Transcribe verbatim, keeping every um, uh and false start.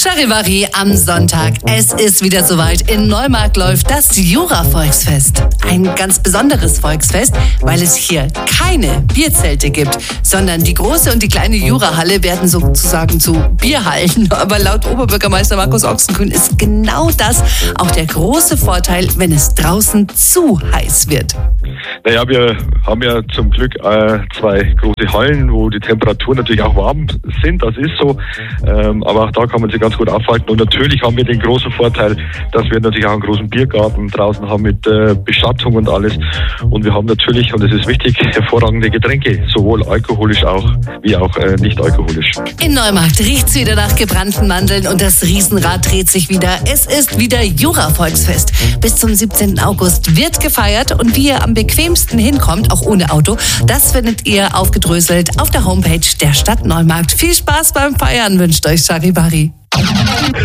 Charivari am Sonntag. Es ist wieder soweit. In Neumarkt läuft das Jura-Volksfest. Ein ganz besonderes Volksfest, weil es hier keine Bierzelte gibt, sondern die große und die kleine Jurahalle werden sozusagen zu Bierhallen. Aber laut Oberbürgermeister Markus Ochsenkühn ist genau das auch der große Vorteil, wenn es draußen zu heiß wird. Naja, wir haben ja zum Glück äh, zwei große Hallen, wo die Temperaturen natürlich auch warm sind, das ist so, ähm, aber auch da kann man sich ganz gut aufhalten. Und natürlich haben wir den großen Vorteil, dass wir natürlich auch einen großen Biergarten draußen haben mit äh, Beschattung und alles. Und wir haben natürlich, und das ist wichtig, hervorragende Getränke, sowohl alkoholisch auch wie auch äh, nicht alkoholisch. In Neumarkt riecht's wieder nach gebrannten Mandeln und das Riesenrad dreht sich wieder. Es ist wieder Jura-Volksfest. Bis zum siebzehnten August wird gefeiert und wie ihr am bequemsten hinkommt, auch ohne Auto, das findet ihr aufgedröselt auf der Homepage der Stadt Neumarkt. Viel Spaß beim Feiern wünscht euch Charivari.